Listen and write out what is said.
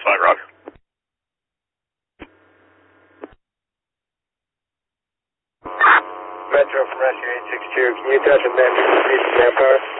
Flag Rock. Metro from Rescue 862, can you touch a man manpower?